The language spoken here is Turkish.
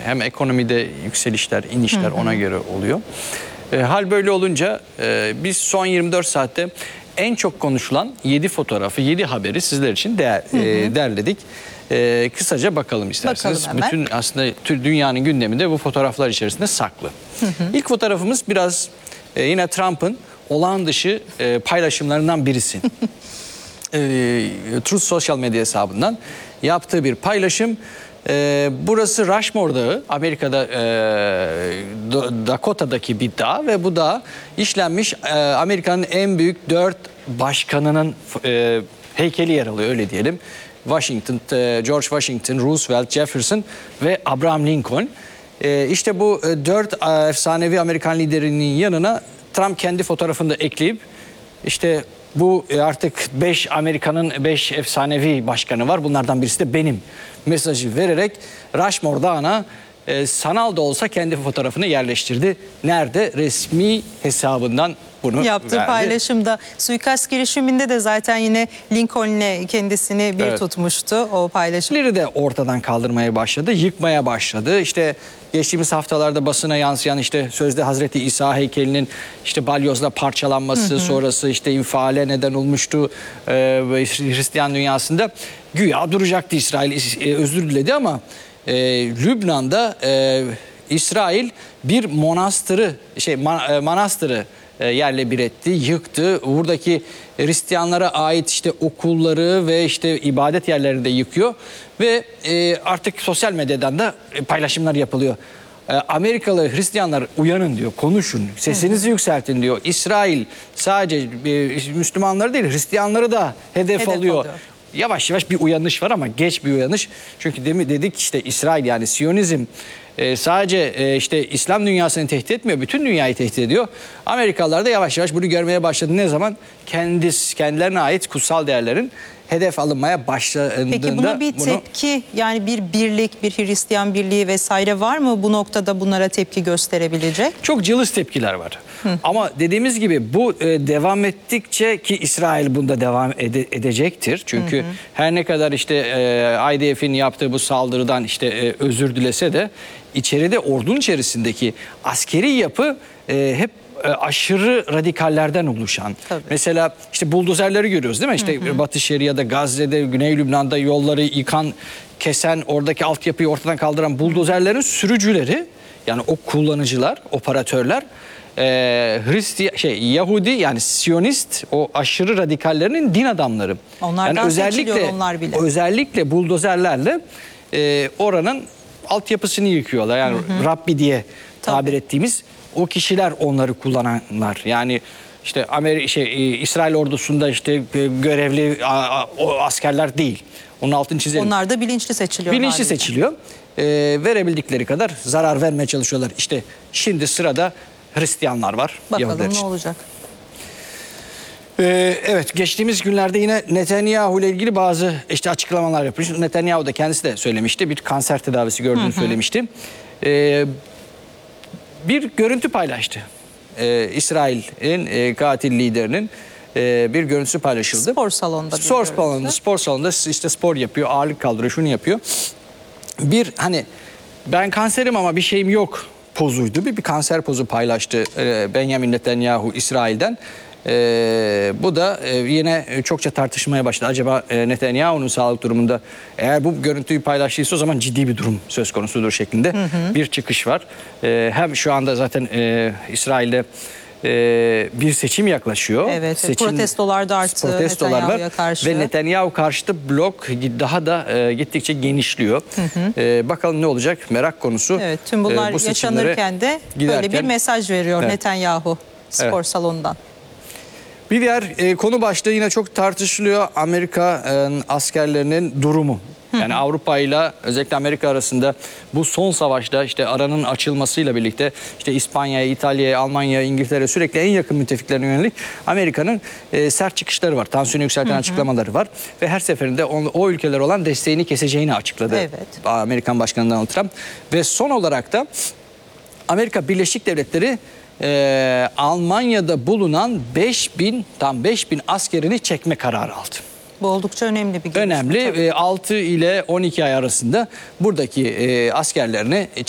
hem ekonomide yükselişler, inişler ona göre oluyor. Hal böyle olunca biz son 24 saatte en çok konuşulan 7 fotoğrafı, 7 haberi sizler için derledik. Kısaca bakalım isterseniz. Bakalım bütün aslında dünyanın gündeminde bu fotoğraflar içerisinde saklı. İlk fotoğrafımız biraz yine Trump'ın olağan dışı paylaşımlarından birisi. Truth Social medya hesabından yaptığı bir paylaşım. Burası Rushmore Dağı, Amerika'da Dakota'daki bir dağ ve bu dağ işlenmiş Amerika'nın en büyük 4 başkanının heykeli yer alıyor, öyle diyelim. George Washington, Roosevelt, Jefferson ve Abraham Lincoln. İşte bu 4 efsanevi Amerikan liderinin yanına Trump kendi fotoğrafını da ekleyip işte bu artık 5 Amerika'nın 5 efsanevi başkanı var. Bunlardan birisi de benim mesajı vererek Rushmore Dağı'na sanal da olsa kendi fotoğrafını yerleştirdi. Nerede? Resmi hesabından bunu yaptığı verdi. paylaşımda, suikast girişiminde de zaten yine Lincoln'le kendisini bir tutmuştu o paylaşım. De ortadan kaldırmaya başladı, yıkmaya başladı. İşte geçtiğimiz haftalarda basına yansıyan işte sözde Hazreti İsa heykelinin işte balyozla parçalanması sonrası işte infiale neden olmuştu Hristiyan dünyasında. Güya duracaktı İsrail, özür diledi ama Lübnan'da İsrail bir manastırı yerle bir etti, yıktı. Buradaki Hristiyanlara ait işte okulları ve işte ibadet yerlerini de yıkıyor ve artık sosyal medyadan da paylaşımlar yapılıyor. Amerikalı Hristiyanlar uyanın diyor, konuşun, sesinizi yükseltin diyor. İsrail sadece Müslümanları değil, Hristiyanları da hedef alıyor. Yavaş yavaş bir uyanış var ama geç bir uyanış. Çünkü dedik işte İsrail, yani Siyonizm sadece işte İslam dünyasını tehdit etmiyor, bütün dünyayı tehdit ediyor. Amerikalılar da yavaş yavaş bunu görmeye başladı. Ne zaman? Kendilerine ait kutsal değerlerin hedef alınmaya başladığında. Peki buna bir tepki, yani bir birlik, bir Hristiyan birliği vesaire var mı bu noktada bunlara tepki gösterebilecek? Çok cılız tepkiler var. Ama dediğimiz gibi bu devam ettikçe, ki İsrail bunda devam edecektir. Çünkü her ne kadar işte IDF'in yaptığı bu saldırıdan işte özür dilese de içeride, ordunun içerisindeki askeri yapı hep aşırı radikallerden oluşan. Tabii. Mesela işte buldozerleri görüyoruz değil mi? İşte Batı Şeria'da, Gazze'de, Güney Lübnan'da yolları yıkan, kesen, oradaki altyapıyı ortadan kaldıran buldozerlerin sürücüleri, yani o kullanıcılar, operatörler Yahudi, yani Siyonist, o aşırı radikallerinin din adamları. Onlardan yani seçiliyor onlar bile. Özellikle buldozerlerle oranın altyapısını yıkıyorlar. Yani Rabbi diye tabir ettiğimiz o kişiler, onları kullananlar. Yani işte İsrail ordusunda işte görevli o askerler değil. Onun altını çizelim. Onlar da bilinçli seçiliyor. Bilinçli seçiliyor. Verebildikleri kadar zarar vermeye çalışıyorlar. İşte şimdi sırada Hristiyanlar var. Bakalım ne olacak? Evet, geçtiğimiz günlerde yine Netanyahu ile ilgili bazı işte açıklamalar yapmış. Netanyahu da kendisi de söylemişti. Bir kanser tedavisi gördüğünü söylemişti. Bir görüntü paylaştı. İsrail'in katil liderinin bir görüntüsü paylaşıldı. Spor salonunda. Spor salonunda işte spor yapıyor, ağırlık kaldırıyor, şunu yapıyor. Bir hani ben kanserim ama bir şeyim yok pozuydu. Bir kanser pozu paylaştı Benjamin Netanyahu İsrail'den. Bu da yine çokça tartışmaya başladı. Acaba Netanyahu'nun sağlık durumunda, eğer bu görüntüyü paylaştıysa o zaman ciddi bir durum söz konusudur şeklinde bir çıkış var. Hem şu anda zaten İsrail'de bir seçim yaklaşıyor. Evet, protestolar da arttı. Protestolar var karşı. Ve Netanyahu karşıtı blok daha da gittikçe genişliyor. Bakalım ne olacak, merak konusu. Evet, tüm bunlar yaşanırken de böyle bir mesaj veriyor Netanyahu spor salonundan. Bir diğer konu başlığı yine çok tartışılıyor. Amerika askerlerinin durumu. Yani Avrupa ile özellikle Amerika arasında bu son savaşta işte aranın açılmasıyla birlikte işte İspanya'ya, İtalya'ya, Almanya'ya, İngiltere'ye sürekli en yakın müttefiklerine yönelik Amerika'nın sert çıkışları var. Tansiyonu yükselten açıklamaları var. Ve her seferinde o ülkeler olan desteğini keseceğini açıkladı. Amerikan Başkanı Donald Trump. Ve son olarak da Amerika Birleşik Devletleri Almanya'da bulunan 5000 askerini çekme kararı aldı. Bu oldukça önemli bir gelişme. Önemli. 6 ile 12 ay arasında buradaki askerlerini